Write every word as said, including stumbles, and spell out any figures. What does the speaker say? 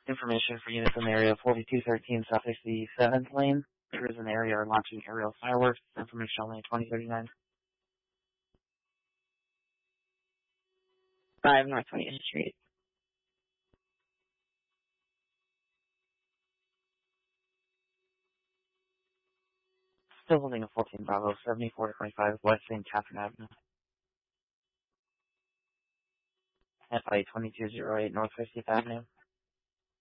Information for units in the area forty-two thirteen South sixty-seventh Lane. There is an area launching aerial fireworks. Information only at twenty thirty-nine. five North twentieth Street. Still holding a fourteen Bravo, seventy-four twenty-five West Saint Catherine Avenue. F I twenty-two oh eight North fiftieth Avenue.